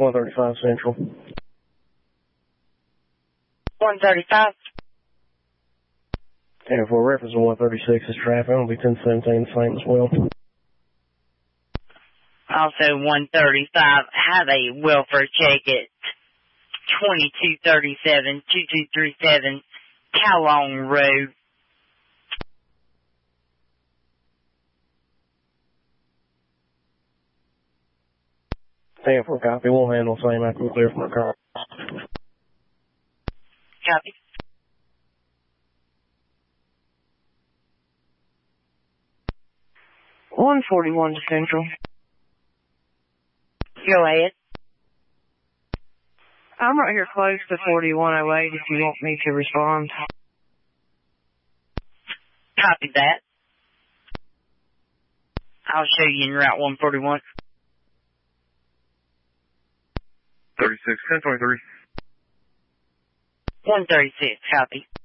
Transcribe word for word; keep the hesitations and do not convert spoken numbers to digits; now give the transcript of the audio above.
one thirty-five Central. one thirty-five. And for reference to one thirty-six is traffic, it'll be ten seventeen the same as well. Also one thirty-five, have a welfare check at twenty-two thirty-seven, two two three seven, Cowlong Road. ten four copy, we'll handle the same after we clear from the car. Copy. one forty-one to Central. Go ahead. I'm right here close to forty-one oh eight if you want me to respond. Copy that. I'll show you in Route one forty-one. thirty-six, ten twenty-three. one thirty-six, copy.